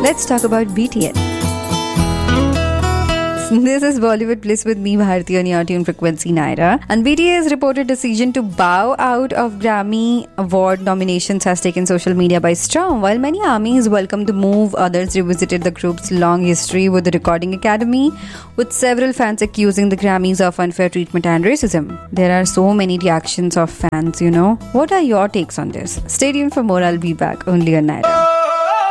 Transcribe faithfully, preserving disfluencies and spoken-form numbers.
Let's talk about B T S. This is Bollywood Bliss with me, Bharti, on your tune frequency, Naira. And B T A's reported decision to bow out of Grammy Award nominations has taken social media by storm. While many armies welcomed the move, others revisited the group's long history with the Recording Academy, with several fans accusing the Grammys of unfair treatment and racism. There are so many reactions of fans, you know. What are your takes on this? Stay tuned for more. I'll be back only on Naira.